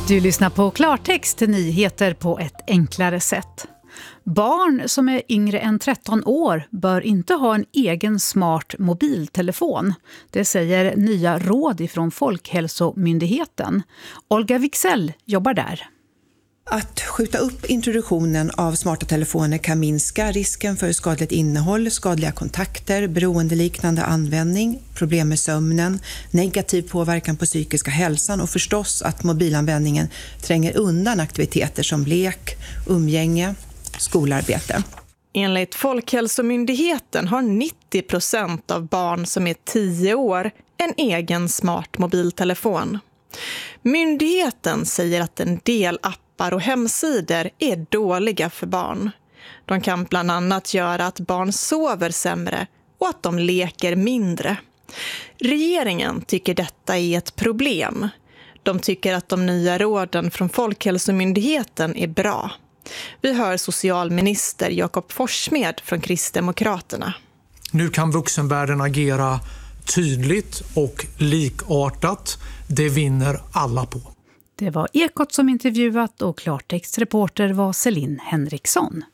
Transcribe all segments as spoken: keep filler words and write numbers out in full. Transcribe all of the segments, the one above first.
Du lyssnar på Klartext, nyheter på ett enklare sätt. Barn som är yngre än tretton år bör inte ha en egen smart mobiltelefon. Det säger nya råd ifrån Folkhälsomyndigheten. Olga Wixell jobbar där. Att skjuta upp introduktionen av smarta telefoner kan minska risken för skadligt innehåll, skadliga kontakter, beroendeliknande användning, problem med sömnen, negativ påverkan på psykiska hälsan och förstås att mobilanvändningen tränger undan aktiviteter som lek, umgänge, skolarbete. Enligt Folkhälsomyndigheten har nittio procent av barn som är tio år en egen smart mobiltelefon. Myndigheten säger att en del appar och hemsidor är dåliga för barn. De kan bland annat göra att barn sover sämre och att de leker mindre. Regeringen tycker detta är ett problem. De tycker att de nya råden från Folkhälsomyndigheten är bra. Vi hör socialminister Jakob Forssmed från Kristdemokraterna. Nu kan vuxenvärlden agera tydligt och likartat. Det vinner alla på. Det var Ekot som intervjuat och Klartextreporter var Celine Henriksson.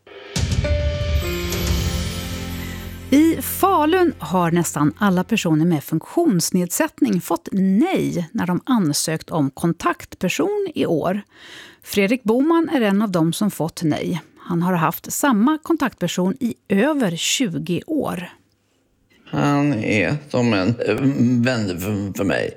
I Falun har nästan alla personer med funktionsnedsättning fått nej när de ansökt om kontaktperson i år. Fredrik Boman är en av dem som fått nej. Han har haft samma kontaktperson i över tjugo år. Han är som en vän för, för mig.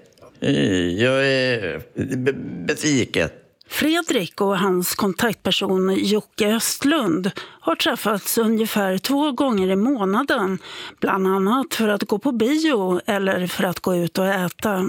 Jag är besviken. Fredrik och hans kontaktperson Jocke Östlund har träffats ungefär två gånger i månaden. Bland annat för att gå på bio eller för att gå ut och äta.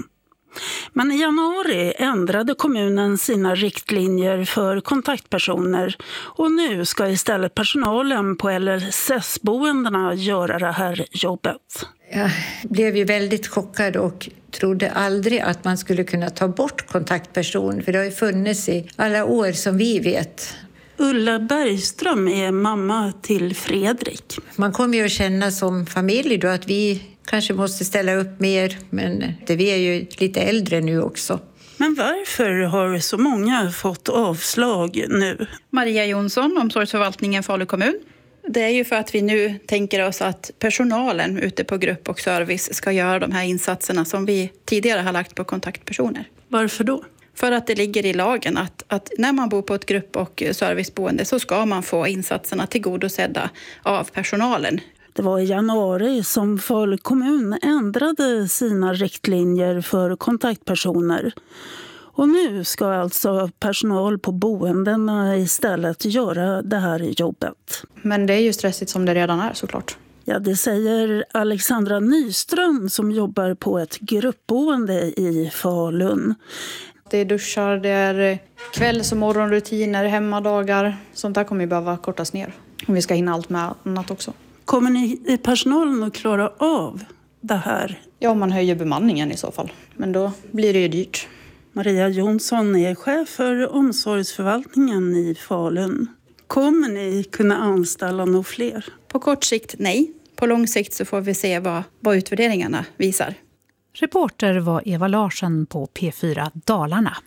Men i januari ändrade kommunen sina riktlinjer för kontaktpersoner och nu ska istället personalen på L S S-boendena göra det här jobbet. Jag blev ju väldigt chockad och trodde aldrig att man skulle kunna ta bort kontaktperson, för det har ju funnits i alla år som vi vet. Ulla Bergström är mamma till Fredrik. Man kommer ju att känna som familj då att vi kanske måste ställa upp mer, men det, vi är ju lite äldre nu också. Men varför har så många fått avslag nu? Maria Jonsson, omsorgsförvaltningen Falu kommun. Det är ju för att vi nu tänker oss att personalen ute på grupp och service ska göra de här insatserna som vi tidigare har lagt på kontaktpersoner. Varför då? För att det ligger i lagen att, att när man bor på ett grupp- och serviceboende så ska man få insatserna tillgodosedda av personalen. Det var i januari som Falu kommun ändrade sina riktlinjer för kontaktpersoner. Och nu ska alltså personal på boendena istället göra det här jobbet. Men det är ju stressigt som det redan är såklart. Ja, det säger Alexandra Nyström som jobbar på ett gruppboende i Falun. Det är duschar, det är kvälls- och morgonrutiner, hemmadagar. Sånt där kommer ju behöva kortas ner. Om vi ska hinna allt med annat också. Kommer ni i personalen att klara av det här? Ja, man höjer bemanningen i så fall. Men då blir det ju dyrt. Maria Jonsson är chef för omsorgsförvaltningen i Falun. Kommer ni kunna anställa några fler? På kort sikt nej. På lång sikt så får vi se vad, vad utvärderingarna visar. Reporter var Eva Larsson på P fyra Dalarna.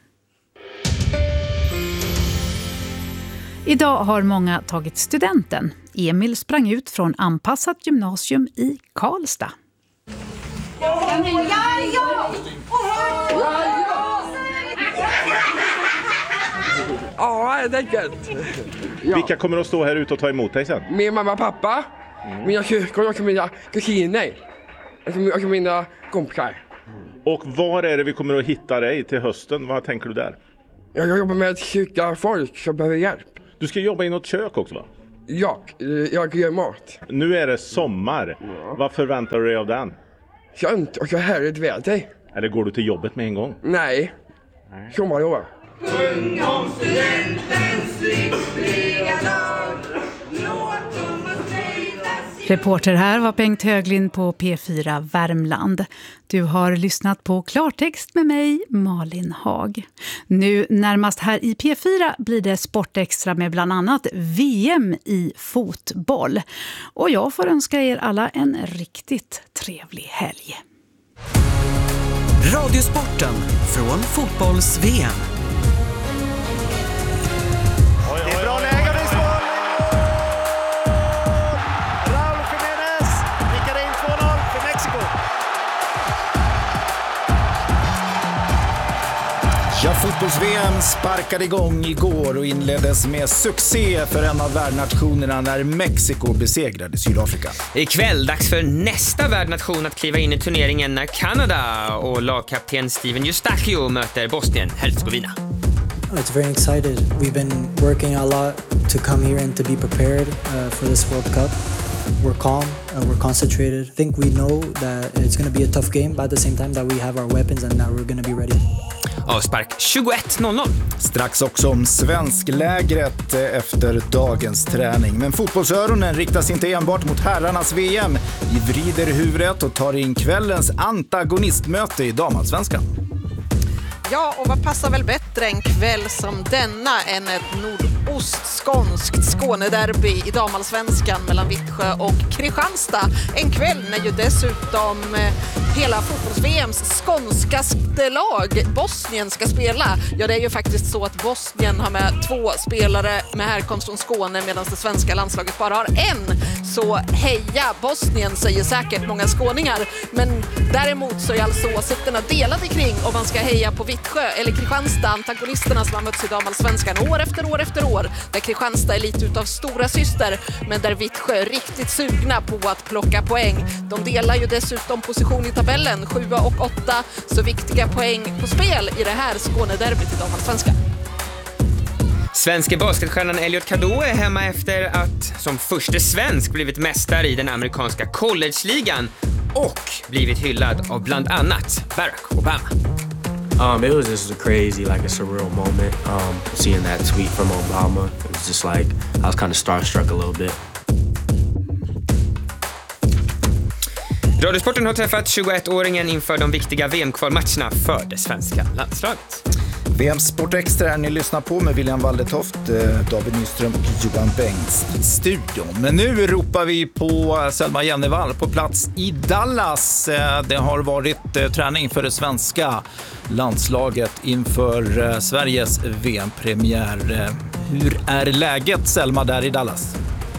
Idag har många tagit studenten. Emil sprang ut från anpassat gymnasium i Karlstad. Ja, ja! Ja, det är gött. Ja. Vilka kommer att stå här ute och ta emot dig sen? Min mamma och pappa, mm. mina syskon och mina kusiner. Och mina kompisar. Och var är det vi kommer att hitta dig till hösten? Vad tänker du där? Jag jobbar med att skicka folk som behöver hjälp. Du ska jobba i något kök också, va? Ja, jag gör mat. Nu är det sommar. Ja. Vad förväntar du dig av den? Skönt och så härligt väder. Eller går du till jobbet med en gång? Nej, sommarlov. Sjung om studentens lyckliga dag. Låt dem att säga. Reporter här var Bengt Höglind på P fyra Värmland. Du har lyssnat på Klartext med mig, Malin Hag. Nu närmast här i P fyra blir det Sportextra med bland annat V M i fotboll. Och jag får önska er alla en riktigt trevlig helg. Radiosporten från fotbolls-V M. Ja, fotbolls-V M sparkade igång igår och inleddes med succé för en av värdnationerna när Mexiko besegrade Sydafrika. Ikväll dags för nästa värdnation att kliva in i turneringen när Kanada och lagkapten Steven Eustachio möter Bosnien-Herzegovina. It's very excited. We've been working a lot to come here and to be prepared uh, for this World Cup. We're calm and we're concentrated. I think we know that it's going to be a tough game, but at the same time that we have our weapons and now we're going to be ready. Avspark tjugoett noll noll. Strax också om svensklägret efter dagens träning. Men fotbollsöronen riktas inte enbart mot herrarnas V M. Vi vrider huvudet och tar in kvällens antagonistmöte i damallsvenskan. Ja, och vad passar väl bättre en kväll som denna än ett nordostskånskt Skånederby i damallsvenskan mellan Vittsjö och Kristianstad. En kväll när ju dessutom hela fotbolls-V M:s skånskaste lag, Bosnien, ska spela. Ja, det är ju faktiskt så att Bosnien har med två spelare med härkomst från Skåne medan det svenska landslaget bara har en. Så heja Bosnien, säger säkert många skåningar. Men däremot så är alltså åsikterna delade kring om man ska heja på Vittsjö eller Kristianstad, antagonisterna som har mötts i damallsvenskan år efter år efter år. Där Kristianstad är lite utav stora syster, men där Vittsjö är riktigt sugna på att plocka poäng. De delar ju dessutom position i tabellen, sjua och åtta, så viktiga poäng på spel i det här Skånederbyt i damallsvenskan. Svenska basketstjärnan Elliot Cadeau är hemma efter att som första svensk blivit mästare i den amerikanska college-ligan och blivit hyllad av bland annat Barack Obama. Um, it was just a crazy, like a surreal moment, um, seeing that tweet from Obama. It was just like, I was kind of starstruck a little bit. Radiosporten har träffat tjugoett-åringen inför de viktiga V M-kvalmatcherna för det svenska landslaget. V M Sport Extra är ni lyssnar på med William Waldetoft, David Nyström och Johan Bengts i studion. Men nu ropar vi på Selma Jennevall på plats i Dallas. Det har varit träning för det svenska landslaget inför Sveriges V M-premiär. Hur är läget, Selma, där i Dallas?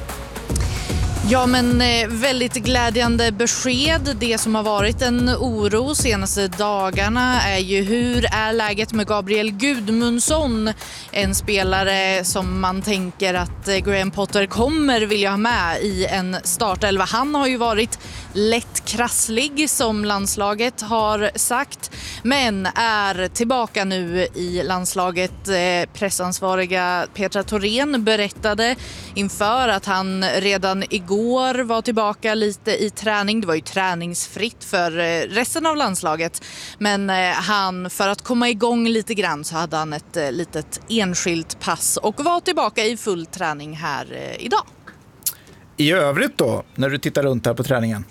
Ja, men väldigt glädjande besked. Det som har varit en oro senaste dagarna är ju hur är läget med Gabriel Gudmundsson, en spelare som man tänker att Graham Potter kommer vilja ha med i en startelva. Han har ju varit lätt krasslig som landslaget har sagt, men är tillbaka nu i landslaget. Pressansvariga Petra Thorén berättade inför att han redan igår var tillbaka lite i träning. Det var ju träningsfritt för resten av landslaget, men han, för att komma igång lite grann, så hade han ett litet enskilt pass och var tillbaka i full träning här idag. I övrigt då, när du tittar runt här på träningen?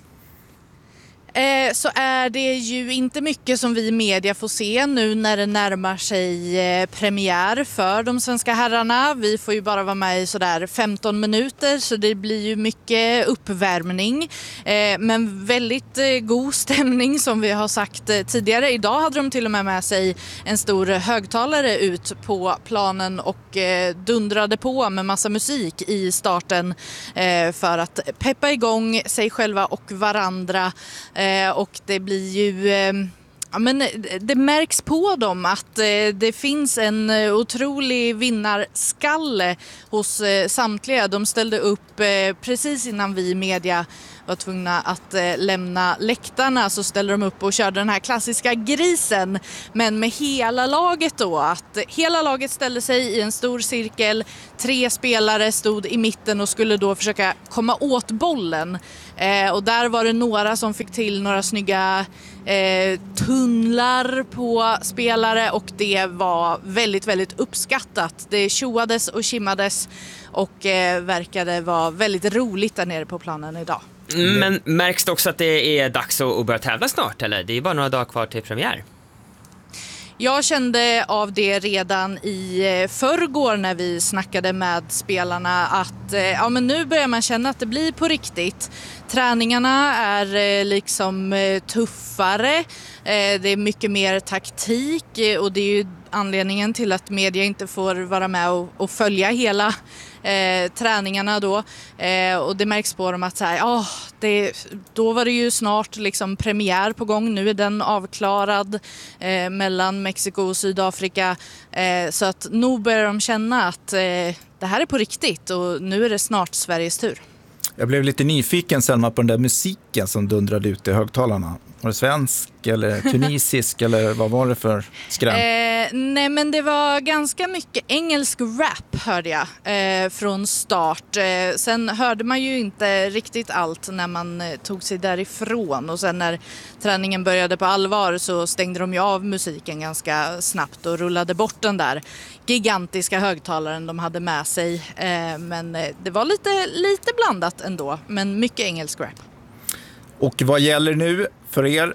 Eh, så är det ju inte mycket som vi i media får se nu när det närmar sig eh, premiär för de svenska herrarna. Vi får ju bara vara med i sådär femton minuter, så det blir ju mycket uppvärmning. Eh, men väldigt eh, god stämning som vi har sagt eh, tidigare. Idag hade de till och med med sig en stor högtalare ut på planen och eh, dundrade på med massa musik i starten eh, för att peppa igång sig själva och varandra. Eh, och det blir ju, eh, ja, men det märks på dem att eh, det finns en eh, otrolig vinnarskalle hos eh, samtliga. De ställde upp eh, precis innan vi i media var tvungna att eh, lämna läktarna, så ställde de upp och körde den här klassiska grisen, men med hela laget då, att hela laget ställde sig i en stor cirkel, tre spelare stod i mitten och skulle då försöka komma åt bollen. Eh, och där var det några som fick till några snygga eh, tunnlar på spelare, och det var väldigt, väldigt uppskattat. Det tjoades och kimmades och eh, verkade vara väldigt roligt där nere på planen idag. Mm, men märks det också att det är dags att börja tävla snart, eller? Det är bara några dagar kvar till premiär. Jag kände av det redan i förrgår när vi snackade med spelarna att ja, men nu börjar man känna att det blir på riktigt. Träningarna är liksom tuffare, det är mycket mer taktik, och det är ju anledningen till att media inte får vara med och, och följa hela eh, träningarna då. Eh, och det märks på dem att så här, oh, det, då var det ju snart liksom premiär på gång. Nu är den avklarad eh, mellan Mexiko och Sydafrika. Eh, så att nog börjar de känna att eh, det här är på riktigt och nu är det snart Sveriges tur. Jag blev lite nyfiken, Selma, på den där musiken som dundrade ut i högtalarna. Var det svensk eller tunisisk eller vad var det för skräm? Eh, nej men det var ganska mycket engelsk rap hörde jag eh, från start. Eh, sen hörde man ju inte riktigt allt när man eh, tog sig därifrån. Och sen när träningen började på allvar så stängde de ju av musiken ganska snabbt och rullade bort den där gigantiska högtalaren de hade med sig. Eh, men eh, det var lite, lite blandat ändå, men mycket engelsk rap. Och vad gäller nu för er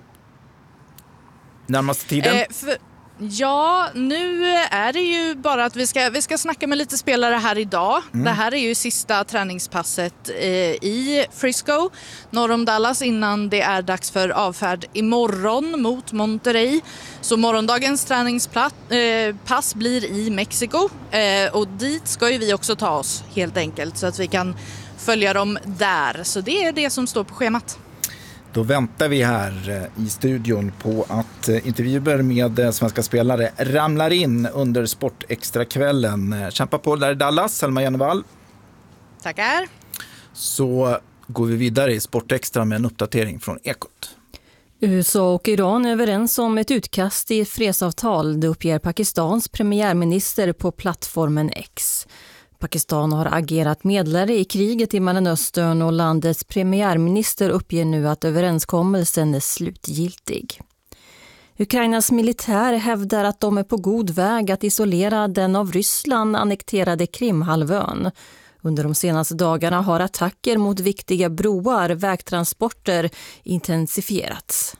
närmaste tiden? Eh, för, ja, nu är det ju bara att vi ska, vi ska snacka med lite spelare här idag. Mm. Det här är ju sista träningspasset eh, i Frisco, norr om Dallas, innan det är dags för avfärd imorgon mot Monterrey. Så morgondagens träningspass eh, blir i Mexiko eh, och dit ska ju vi också ta oss helt enkelt så att vi kan följa dem där. Så det är det som står på schemat. Då väntar vi här i studion på att intervjuer med svenska spelare ramlar in under Sportextra-kvällen. Kämpa på där i Dallas, Selma Jennevall. Tackar. Så går vi vidare i Sportextra med en uppdatering från Ekot. U S A och Iran är överens om ett utkast i ett fredsavtal, det uppger Pakistans premiärminister på plattformen X. Pakistan har agerat medlare i kriget i Mellanöstern och landets premiärminister uppger nu att överenskommelsen är slutgiltig. Ukrainas militär hävdar att de är på god väg att isolera den av Ryssland annekterade Krimhalvön. Under de senaste dagarna har attacker mot viktiga broar, vägtransporter intensifierats.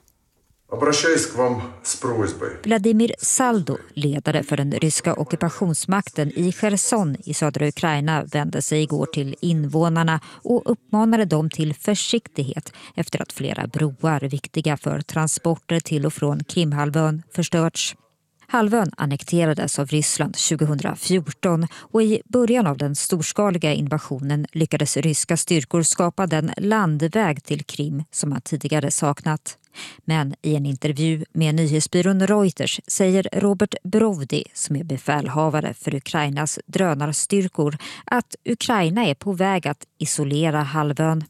Vladimir Saldo, ledare för den ryska ockupationsmakten i Cherson i södra Ukraina, vände sig igår till invånarna och uppmanade dem till försiktighet efter att flera broar viktiga för transporter till och från Krimhalvön förstörts. Halvön annekterades av Ryssland tjugohundrafjorton och i början av den storskaliga invasionen lyckades ryska styrkor skapa den landväg till Krim som man tidigare saknat. Men i en intervju med nyhetsbyrån Reuters säger Robert Brovdi, som är befälhavare för Ukrainas drönarstyrkor, att Ukraina är på väg att isolera halvön.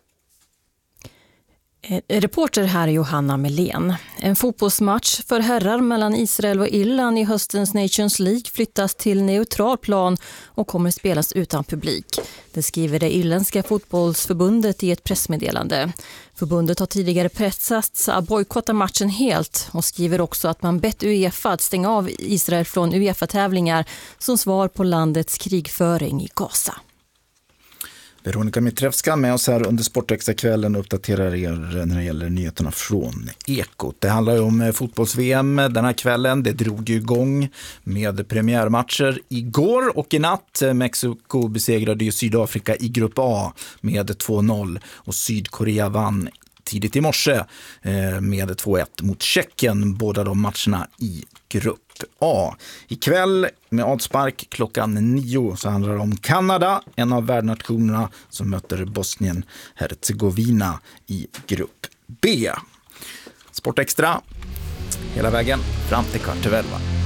Reporter här är Johanna Melén. En fotbollsmatch för herrar mellan Israel och Irland i höstens Nations League flyttas till neutral plan och kommer spelas utan publik. Det skriver det irländska fotbollsförbundet i ett pressmeddelande. Förbundet har tidigare pressats att bojkotta matchen helt och skriver också att man bett UEFA att stänga av Israel från UEFA-tävlingar som svar på landets krigföring i Gaza. Veronica Mitrevska med oss här under Sportextra-kvällen och uppdaterar er när det gäller nyheterna från Ekot. Det handlar ju om fotbolls-V M den här kvällen. Det drog ju igång med premiärmatcher igår och i natt. Mexiko besegrade ju Sydafrika i grupp A med två noll och Sydkorea vann tidigt i morse med två ett mot Tjeckien, båda de matcherna i grupp A. Ikväll med avspark klockan nio så handlar det om Kanada, en av värdnationerna som möter Bosnien-Herzegovina i grupp B. Sportextra hela vägen fram till kvart över elva.